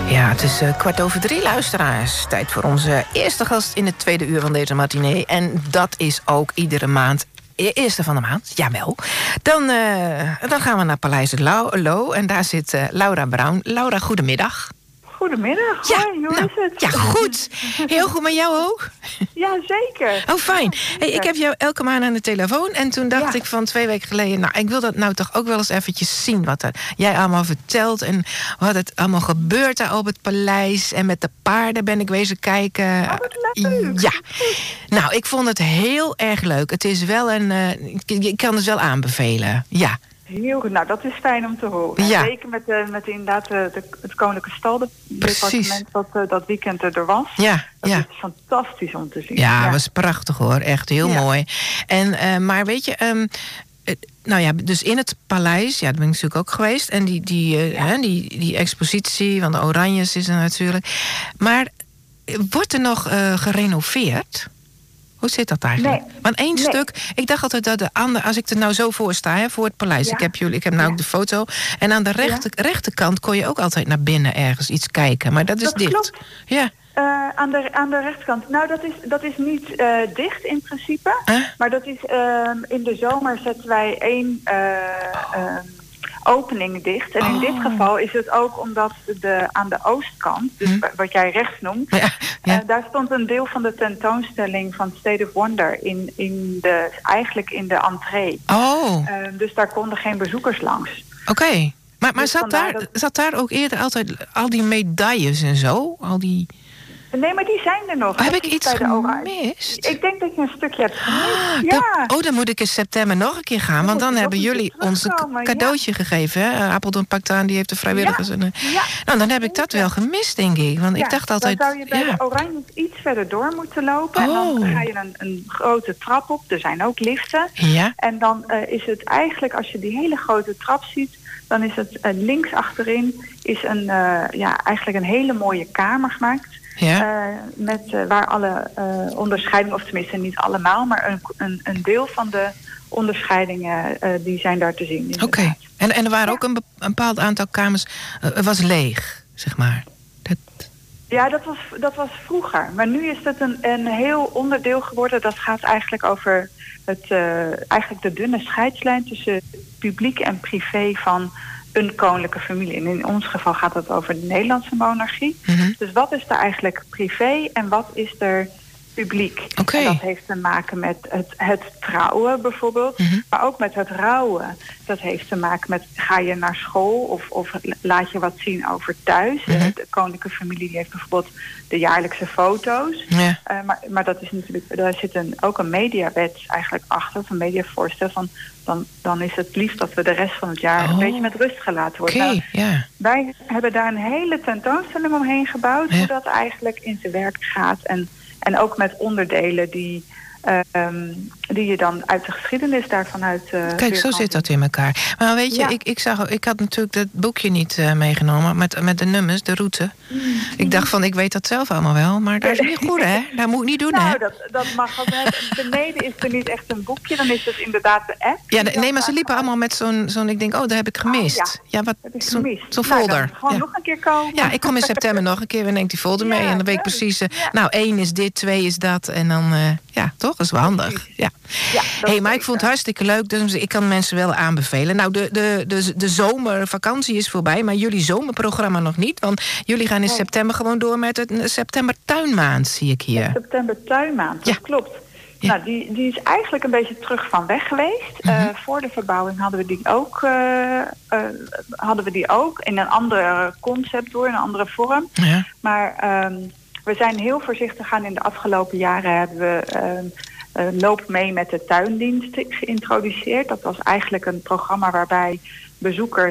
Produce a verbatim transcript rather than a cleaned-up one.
Ja, het is uh, kwart over drie, luisteraars. Tijd voor onze eerste gast in het tweede uur van deze matinee. En dat is ook iedere maand, e- eerste van de maand, jawel. Dan, uh, dan gaan we naar Paleis het Loo en daar zit uh, Laura Brown. Laura, goedemiddag. Goedemiddag, ja, hoi, hoe nou, is het? Ja, goed. Heel goed, met jou ook? Ja, zeker. Oh, fijn. Hey, ik heb jou elke maand aan de telefoon. En toen dacht ja. ik van twee weken geleden... nou, ik wil dat nou toch ook wel eens eventjes zien... wat er, jij allemaal vertelt en wat het allemaal gebeurt daar op het paleis. En met de paarden ben ik wezen kijken. Oh, wat leuk. Ja. Nou, ik vond het heel erg leuk. Het is wel een... Uh, ik, ik kan het wel aanbevelen. Ja. Heel goed, nou dat is fijn om te horen. Ja. Zeker met, uh, met inderdaad uh, de, het Koninklijke Staldepartement dat uh, dat weekend er was. Ja, dat ja. is fantastisch om te zien. Ja, ja. was prachtig hoor, echt heel ja. mooi. En, uh, maar weet je, um, uh, nou ja, dus in het paleis, ja, daar ben ik natuurlijk ook geweest. En die, die, uh, ja. hè, die, die expositie van de Oranjes is er natuurlijk. Maar wordt er nog uh, gerenoveerd? Hoe zit dat eigenlijk? Nee. Want één nee. stuk, ik dacht altijd dat de andere, als ik er nou zo voor sta, hè, voor het paleis. Ja. Ik heb jullie, ik heb nou ja. ook de foto. En aan de rechter, ja. rechterkant kon je ook altijd naar binnen ergens iets kijken. Maar dat is dat dicht. Klopt. Ja. Uh, aan, de, aan de rechterkant. Nou, dat is, dat is niet uh, dicht in principe. Huh? Maar dat is uh, in de zomer zetten wij één uh, uh, opening dicht. En oh. in dit geval is het ook omdat de, aan de oostkant, dus hm. wat jij rechts noemt, ja, ja. Uh, daar stond een deel van de tentoonstelling van State of Wonder in, in de, eigenlijk in de entree. Oh. Uh, dus daar konden geen bezoekers langs. Oké. Okay. Maar, maar dus zat, daar, dat... zat daar ook eerder altijd al die medailles en zo? Al die... Nee, maar die zijn er nog. Oh, heb ik iets gemist? Ik denk dat je een stukje hebt gemist. Ah, ja. dat, oh, dan moet ik in september nog een keer gaan. Want dan hebben jullie ons een cadeautje ja. gegeven. Hè? Apeldoorn pakt aan, die heeft de vrijwilligers. Ja. En, uh, ja. Nou, dan heb ik dat wel gemist, denk ik. Want ja, ik dacht altijd... Dan zou je bij ja. de Oranje iets verder door moeten lopen. Oh. En dan ga je een, een grote trap op. Er zijn ook liften. Ja. En dan uh, is het eigenlijk, als je die hele grote trap ziet... dan is het uh, links achterin is een, uh, ja, eigenlijk een hele mooie kamer gemaakt... Ja. Uh, met, uh, waar alle uh, onderscheidingen, of tenminste niet allemaal... maar een, een, een deel van de onderscheidingen uh, die zijn daar te zien. Oké. Okay. En, en er waren ja. ook een, be- een bepaald aantal kamers... Uh, was leeg, zeg maar. Dat... Ja, dat was, dat was vroeger. Maar nu is het een, een heel onderdeel geworden. Dat gaat eigenlijk over het, uh, eigenlijk de dunne scheidslijn... tussen publiek en privé van... een koninklijke familie. En in ons geval gaat het over de Nederlandse monarchie. Mm-hmm. Dus wat is er eigenlijk privé en wat is er publiek? Okay. En dat heeft te maken met het, het trouwen bijvoorbeeld. Mm-hmm. Maar ook met het rouwen. Dat heeft te maken met ga je naar school of, of laat je wat zien over thuis. Mm-hmm. De koninklijke familie die heeft bijvoorbeeld de jaarlijkse foto's. Yeah. Uh, maar, maar dat is natuurlijk, daar zit een, ook een mediawet eigenlijk achter, een mediavoorstel van Dan, dan is het liefst dat we de rest van het jaar oh. een beetje met rust gelaten worden. Okay, nou, yeah. Wij hebben daar een hele tentoonstelling omheen gebouwd... Yeah. hoe dat eigenlijk in zijn werk gaat. En, en ook met onderdelen die, um, die je dan uit de geschiedenis daarvan uit... Uh, Kijk, zo zit dat in elkaar. Maar weet je, ja. ik, ik, zag, ik had natuurlijk dat boekje niet uh, meegenomen... Met, met de nummers, de route. Mm. Ik dacht van, ik weet dat zelf allemaal wel... maar dat is niet goed, hè? Dat moet ik niet doen, nou, hè? Dat, dat mag ook. Beneden is er niet echt een boekje, dan is het inderdaad de app. Ja, de, nee, maar ze liepen allemaal met zo'n... zo'n ik denk, oh, daar heb ik gemist. Oh, ja, ja, wat, heb ik zo'n gemist. Zo'n nou, folder. Gewoon ja. nog een keer komen. Ja, ik kom in september nog een keer en neem ik die folder mee... Ja, en dan weet ik precies... Uh, ja. Nou, één is dit, twee is dat... en dan, uh, ja, toch? Dat is wel handig. Ja. Ja, hey, maar ik vond het hartstikke leuk, dus ik kan mensen wel aanbevelen. Nou, de, de, de, de zomervakantie is voorbij, maar jullie zomerprogramma nog niet. Want jullie gaan in nee. september gewoon door met het september tuinmaand, zie ik hier. Ja, september tuinmaand, dat ja. klopt. Ja. Nou, die, die is eigenlijk een beetje terug van weg geweest. Mm-hmm. Uh, voor de verbouwing hadden we die ook, uh, uh, hadden we die ook in een andere concept door, in een andere vorm. Ja. Maar um, we zijn heel voorzichtig gaan. In de afgelopen jaren hebben we... Um, Uh, loop mee met de tuindienst geïntroduceerd. Dat was eigenlijk een programma waarbij bezoekers